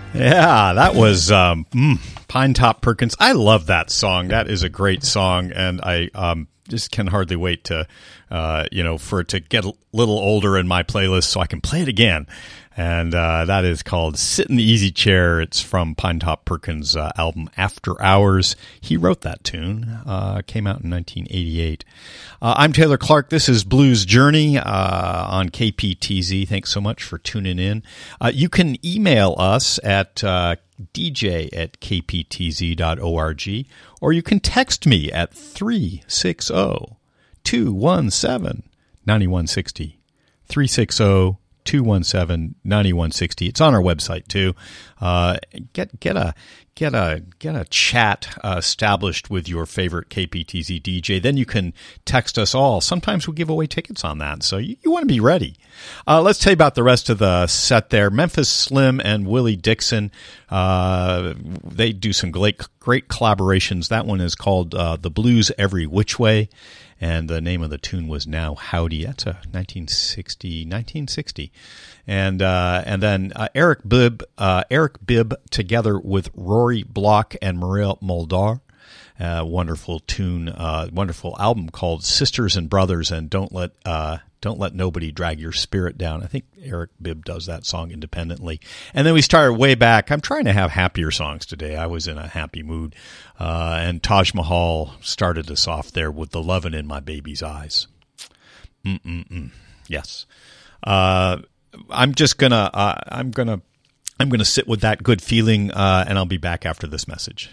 Yeah, that was Pine Top Perkins. I love that song. That is a great song, and I just can hardly wait to, for it to get a little older in my playlist so I can play it again. And that is called Sit in the Easy Chair. It's from Pine Top Perkins' album After Hours. He wrote that tune. Came out in 1988. I'm Taylor Clark. This is Blues Journey on KPTZ. Thanks so much for tuning in. You can email us at dj@kptz.org, or you can text me at 360-217-9160. 360-217-9160. It's on our website too. Get a chat established with your favorite KPTZ DJ. Then you can text us all. Sometimes we give away tickets on that, so you want to be ready. Let's tell you about the rest of the set there. Memphis Slim and Willie Dixon. They do some great collaborations. That one is called The Blues Every Which Way. And the name of the tune was Now Howdy. That's a 1960. And then Eric Bibb together with Rory Block and Maria Muldaur. Wonderful tune, wonderful album called Sisters and Brothers, and Don't Let Nobody Drag Your Spirit Down. I think Eric Bibb does that song independently. And then we started way back. I'm trying to have happier songs today. I was in a happy mood. And Taj Mahal started us off there with The Lovin' in My Baby's Eyes. Yes. I'm gonna sit with that good feeling, and I'll be back after this message.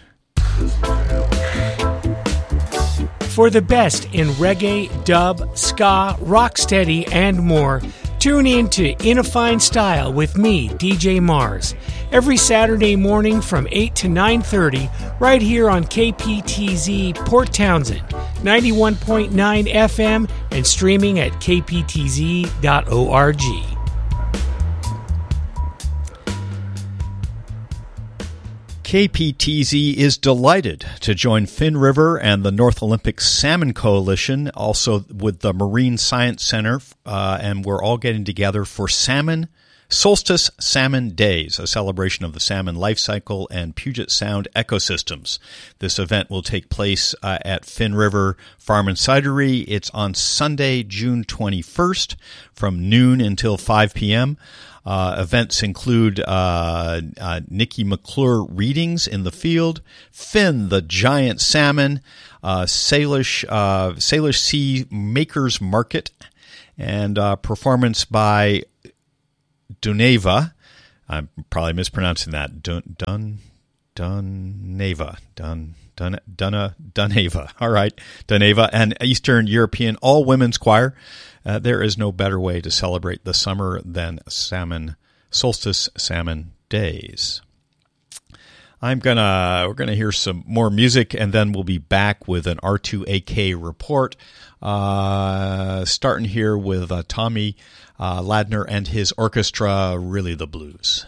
For the best in reggae, dub, ska, rocksteady, and more, tune in to In a Fine Style with me, DJ Mars, every Saturday morning from 8 to 9:30, right here on KPTZ Port Townsend, 91.9 FM, and streaming at kptz.org. KPTZ is delighted to join Finn River and the North Olympic Salmon Coalition, also with the Marine Science Center, and we're all getting together for Solstice Salmon Days, a celebration of the salmon life cycle and Puget Sound ecosystems. This event will take place at Finn River Farm and Cidery. It's on Sunday, June 21st from noon until 5 p.m. Events include Nikki McClure readings in the field, Finn the Giant Salmon, Salish Sea Makers Market, and performance by Duneva. I'm probably mispronouncing that. Duneva. All right. Duneva, and Eastern European all-women's choir. There is no better way to celebrate the summer than Solstice Salmon Days. We're gonna hear some more music, and then we'll be back with an R2AK report. Starting here with Tommy Ladner and his orchestra, Really the Blues.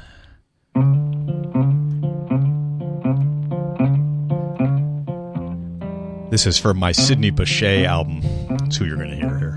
This is from my Sidney Bechet album. That's who you're going to hear here.